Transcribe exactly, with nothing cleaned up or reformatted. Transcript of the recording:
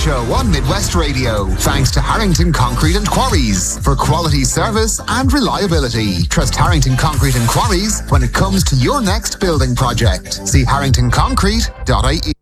Show on Midwest Radio. Thanks to Harrington Concrete and Quarries for quality service and reliability. Trust Harrington Concrete and Quarries when it comes to your next building project. See harrington concrete dot I E.